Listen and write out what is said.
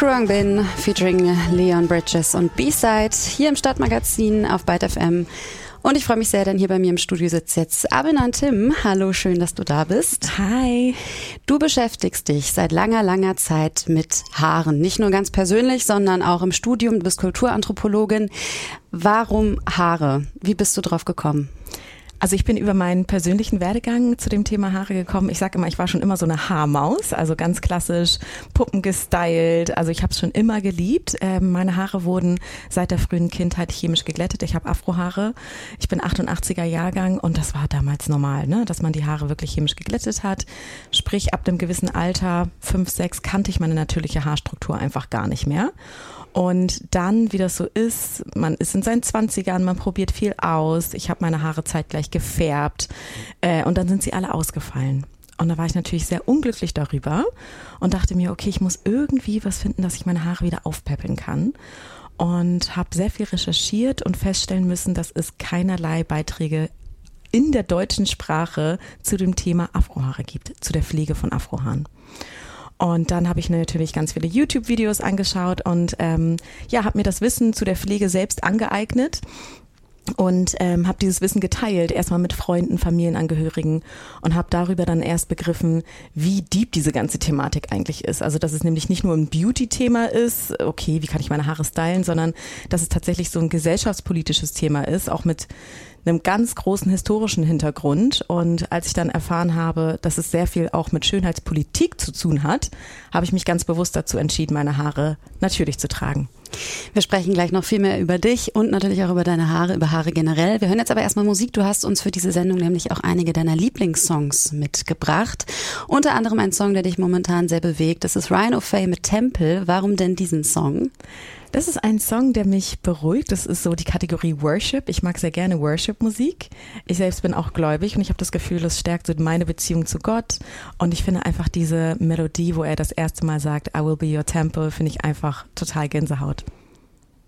Khruangbin featuring Leon Bridges und B-Side hier im Stadtmagazin auf Byte FM. Und ich freue mich sehr, denn hier bei mir im Studio sitzt jetzt Abinand Tim. Hallo, schön, dass du da bist. Hi. Du beschäftigst dich seit langer Zeit mit Haaren. Nicht nur ganz persönlich, sondern auch im Studium. Du bist Kulturanthropologin. Warum Haare? Wie bist du drauf gekommen? Also ich bin über meinen persönlichen Werdegang zu dem Thema Haare gekommen. Ich sage immer, ich war schon immer so eine Haarmaus, also ganz klassisch Puppen gestylt. Also ich habe es schon immer geliebt. Meine Haare wurden seit der frühen Kindheit chemisch geglättet. Ich habe Afrohaare. Ich bin 88er Jahrgang und das war damals normal, ne? Dass man die Haare wirklich chemisch geglättet hat. Sprich, ab einem gewissen Alter, 5, 6, kannte ich meine natürliche Haarstruktur einfach gar nicht mehr. Und dann, wie das so ist, man ist in seinen 20ern, man probiert viel aus. Ich habe meine Haare zeitgleich gefärbt und dann sind sie alle ausgefallen. Und da war ich natürlich sehr unglücklich darüber und dachte mir, okay, ich muss irgendwie was finden, dass ich meine Haare wieder aufpäppeln kann. Und habe sehr viel recherchiert und feststellen müssen, dass es keinerlei Beiträge in der deutschen Sprache zu dem Thema Afrohaare gibt, zu der Pflege von Afrohaaren. Und dann habe ich natürlich ganz viele YouTube-Videos angeschaut und habe mir das Wissen zu der Pflege selbst angeeignet und habe dieses Wissen geteilt, erstmal mit Freunden, Familienangehörigen und habe darüber dann erst begriffen, wie deep diese ganze Thematik eigentlich ist. Also dass es nämlich nicht nur ein Beauty-Thema ist, okay, wie kann ich meine Haare stylen, sondern dass es tatsächlich so ein gesellschaftspolitisches Thema ist, auch mit einem ganz großen historischen Hintergrund. Und als ich dann erfahren habe, dass es sehr viel auch mit Schönheitspolitik zu tun hat, habe ich mich ganz bewusst dazu entschieden, meine Haare natürlich zu tragen. Wir sprechen gleich noch viel mehr über dich und natürlich auch über deine Haare, über Haare generell. Wir hören jetzt aber erstmal Musik. Du hast uns für diese Sendung nämlich auch einige deiner Lieblingssongs mitgebracht. Unter anderem ein Song, der dich momentan sehr bewegt. Das ist Ryan O'Fay mit Temple. Warum denn diesen Song? Das ist ein Song, der mich beruhigt. Das ist so die Kategorie Worship. Ich mag sehr gerne Worship-Musik. Ich selbst bin auch gläubig und ich habe das Gefühl, das stärkt so meine Beziehung zu Gott. Und ich finde einfach diese Melodie, wo er das erste Mal sagt, I will be your temple, finde ich einfach total Gänsehaut.